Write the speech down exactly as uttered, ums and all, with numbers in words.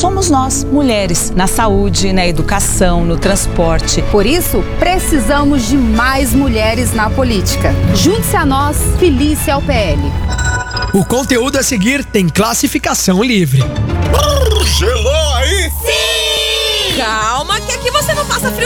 somos nós, mulheres, na saúde, na educação, no transporte. Por isso, precisamos de mais mulheres na política. Junte-se a nós, Felícia ao P L. O conteúdo a seguir tem classificação livre. Gelou aí? Sim! Calma, que aqui você não passa frio.